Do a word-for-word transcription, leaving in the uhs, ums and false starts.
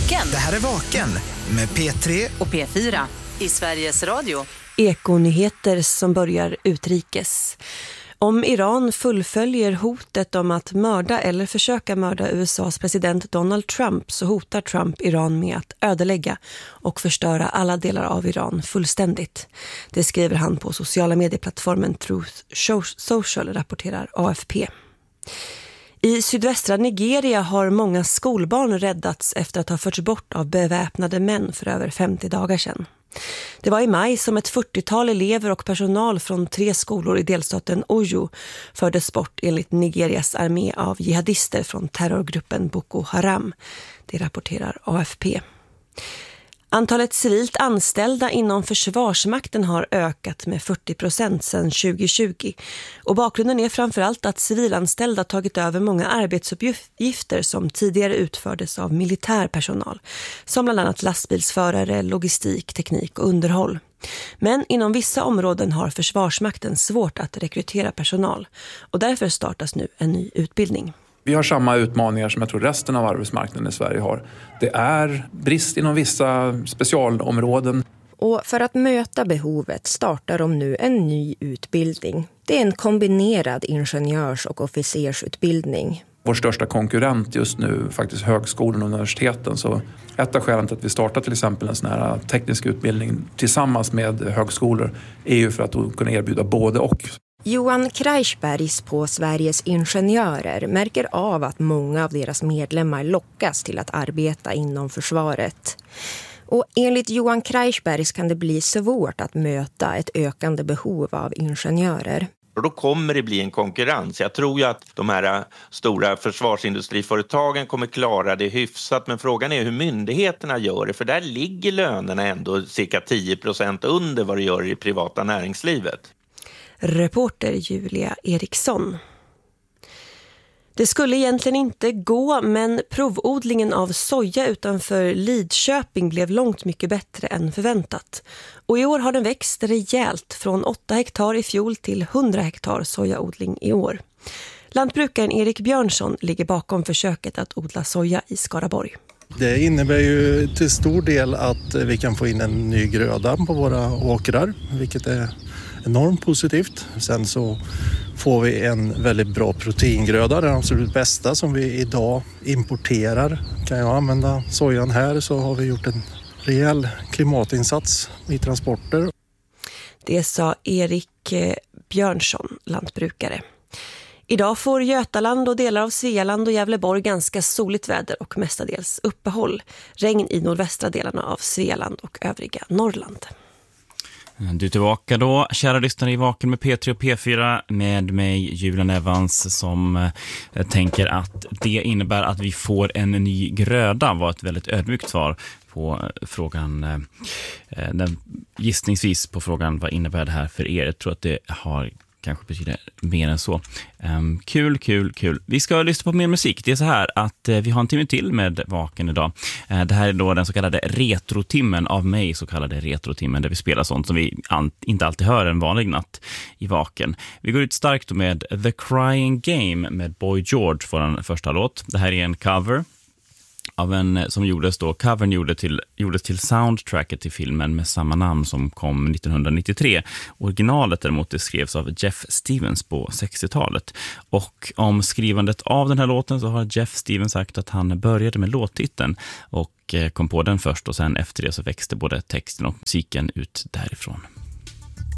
Vaken. Det här är Vaken med P tre och P fyra i Sveriges Radio. Ekonyheter som börjar utrikes. Om Iran fullföljer hotet om att mörda eller försöka mörda U S A:s president Donald Trump, så hotar Trump Iran med att ödelägga och förstöra alla delar av Iran fullständigt. Det skriver han på sociala medieplattformen Truth Social, rapporterar A F P. I sydvästra Nigeria har många skolbarn räddats efter att ha förts bort av beväpnade män för över femtio dagar sedan. Det var i maj som ett fyrtiotal elever och personal från tre skolor i delstaten Oyo fördes bort enligt Nigerias armé av jihadister från terrorgruppen Boko Haram. Det rapporterar A F P. Antalet civilt anställda inom försvarsmakten har ökat med fyrtio procent sedan tjugo tjugo. Och bakgrunden är framförallt att civilanställda tagit över många arbetsuppgifter som tidigare utfördes av militär personal, som bland annat lastbilsförare, logistik, teknik och underhåll. Men inom vissa områden har försvarsmakten svårt att rekrytera personal, och därför startas nu en ny utbildning. Vi har samma utmaningar som jag tror resten av arbetsmarknaden i Sverige har. Det är brist inom vissa specialområden. Och för att möta behovet startar de nu en ny utbildning. Det är en kombinerad ingenjörs- och officersutbildning. Vår största konkurrent just nu faktiskt högskolan och universiteten. Så ett av skälen till att vi startar till exempel en sån här teknisk utbildning tillsammans med högskolor är ju för att kunna erbjuda både och. Johan Kreisbergs på Sveriges Ingenjörer märker av att många av deras medlemmar lockas till att arbeta inom försvaret. Och enligt Johan Kreisbergs kan det bli svårt att möta ett ökande behov av ingenjörer. Och då kommer det bli en konkurrens. Jag tror ju att de här stora försvarsindustriföretagen kommer klara det hyfsat. Men frågan är hur myndigheterna gör det. För där ligger lönerna ändå cirka tio procent under vad det gör i privata näringslivet. Reporter Julia Eriksson. Det skulle egentligen inte gå, men provodlingen av soja utanför Lidköping blev långt mycket bättre än förväntat. Och i år har den växt rejält från åtta hektar i fjol till hundra hektar sojaodling i år. Lantbrukaren Erik Björnsson ligger bakom försöket att odla soja i Skaraborg. Det innebär ju till stor del att vi kan få in en ny gröda på våra åkrar, vilket är enormt positivt. Sen så får vi en väldigt bra proteingröda, den absolut bästa som vi idag importerar. Kan jag använda sojan här så har vi gjort en rejäl klimatinsats i transporter. Det sa Erik Björnsson, lantbrukare. Idag får Götaland och delar av Svealand och Gävleborg ganska soligt väder och mestadels uppehåll. Regn i nordvästra delarna av Svealand och övriga Norrland. Du är tillbaka då, kära lyssnare i Vaken med P tre och P fyra med mig Julian Evans som eh, tänker att det innebär att vi får en ny gröda, var ett väldigt ödmjukt svar på frågan, eh, den, gissningsvis på frågan vad innebär det här för er. Jag tror att det har kanske betyder mer än så. Um, kul, kul, kul. Vi ska lyssna på mer musik. Det är så här att uh, vi har en timme till med Vaken idag. Uh, det här är då den så kallade retrotimmen av mig, så kallade retrotimmen, där vi spelar sånt som vi an- inte alltid hör en vanlig natt i Vaken. Vi går ut starkt med The Crying Game med Boy George för den första låt. Det här är en cover av en som gjordes då, covern gjorde till, gjordes till soundtracket till filmen med samma namn som kom nittonhundranittiotre. Originalet däremot det skrevs av Jeff Stevens på sextiotalet. Och om skrivandet av den här låten så har Jeff Stevens sagt att han började med låttiteln och kom på den först, och sen efter det så växte både texten och musiken ut därifrån.